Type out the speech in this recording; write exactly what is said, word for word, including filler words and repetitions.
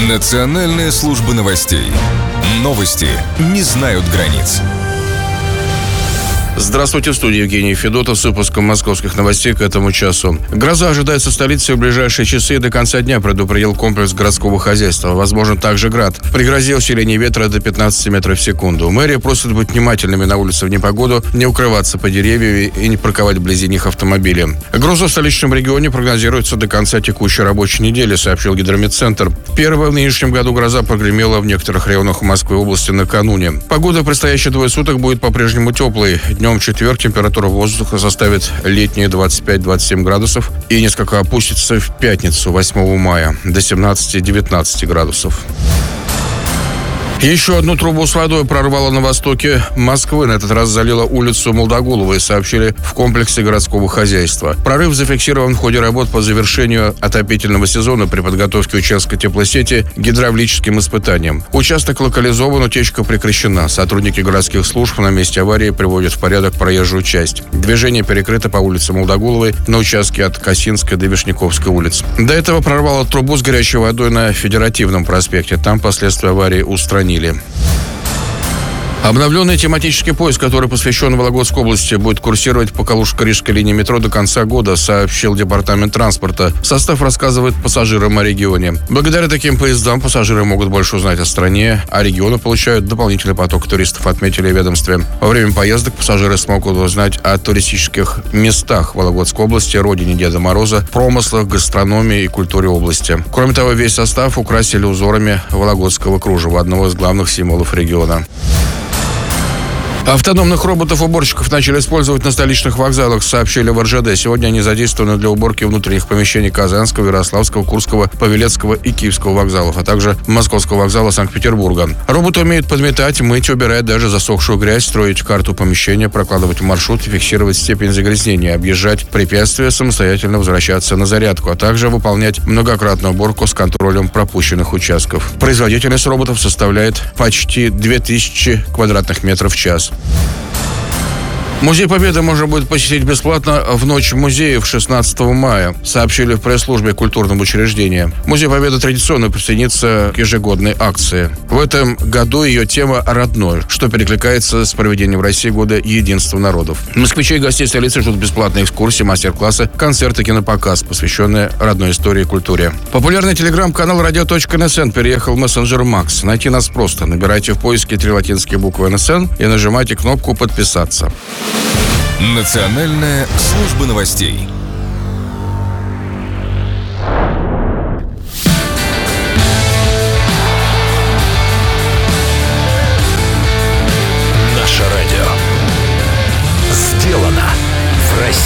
Национальная служба новостей. Новости не знают границ. Здравствуйте, в студии Евгений Федотов с выпуском московских новостей к этому часу. Гроза ожидается в столице в ближайшие часы и до конца дня, предупредил комплекс городского хозяйства. Возможен также град. Пригрозил усиление ветра до пятнадцати метров в секунду. Мэрия просит быть внимательными на улице в непогоду, не укрываться под деревьями и не парковать вблизи них автомобили. Гроза в столичном регионе прогнозируется до конца текущей рабочей недели, сообщил Гидрометцентр. Первая в нынешнем году гроза прогремела в некоторых районах Москвы и области накануне. Погода в предстоящие двое суток будет по-прежнему теплой. Днем в четверг температура воздуха составит летние двадцать пять - двадцать семь градусов и несколько опустится в пятницу, восьмого мая, до семнадцати - девятнадцати градусов. Еще одну трубу с водой прорвало на востоке Москвы. На этот раз залило улицу Молдогуловой, сообщили в комплексе городского хозяйства. Прорыв зафиксирован в ходе работ по завершению отопительного сезона при подготовке участка теплосети к гидравлическим испытаниям. Участок локализован, утечка прекращена. Сотрудники городских служб на месте аварии приводят в порядок проезжую часть. Движение перекрыто по улице Молдогуловой на участке от Косинской до Вишняковской улиц. До этого прорвало трубу с горячей водой на Федеративном проспекте. Там последствия аварии устранили. Обновленный тематический поезд, который посвящен Вологодской области, будет курсировать по Калужско-Рижской линии метро до конца года, сообщил Департамент транспорта. Состав рассказывает пассажирам о регионе. Благодаря таким поездам пассажиры могут больше узнать о стране, а регионы получают дополнительный поток туристов, отметили в ведомстве. Во время поездок пассажиры смогут узнать о туристических местах Вологодской области, родине Деда Мороза, промыслах, гастрономии и культуре области. Кроме того, весь состав украсили узорами вологодского кружева, одного из главных символов региона. Автономных роботов-уборщиков начали использовать на столичных вокзалах, сообщили в эр жэ дэ. Сегодня они задействованы для уборки внутренних помещений Казанского, Ярославского, Курского, Павелецкого и Киевского вокзалов, а также Московского вокзала Санкт-Петербурга. Роботы умеют подметать, мыть, убирать даже засохшую грязь, строить карту помещения, прокладывать маршрут, фиксировать степень загрязнения, объезжать препятствия, самостоятельно возвращаться на зарядку, а также выполнять многократную уборку с контролем пропущенных участков. Производительность роботов составляет почти две тысячи квадратных метров в час. Музей Победы можно будет посетить бесплатно в ночь музеев шестнадцатого мая, сообщили в пресс-службе культурного учреждения. Музей Победы традиционно присоединится к ежегодной акции. В этом году ее тема «Родной», что перекликается с проведением в России года единства народов. Москвичей и гостей столицы ждут бесплатные экскурсии, мастер-классы, концерты, кинопоказ, посвященные родной истории и культуре. Популярный телеграм-канал радио точка эн эс эн переехал в мессенджер Макс. Найти нас просто. Набирайте в поиске три латинские буквы эн эс эн и нажимайте кнопку «Подписаться». Национальная служба новостей.